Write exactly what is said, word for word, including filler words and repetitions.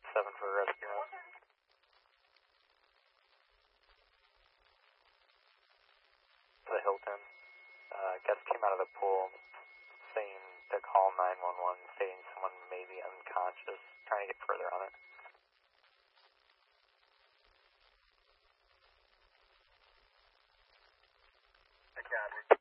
seven for rescue. To the Hilton. Uh, guest came out of the pool saying to call nine one one, stating someone may be unconscious, trying to get further on it. I got it.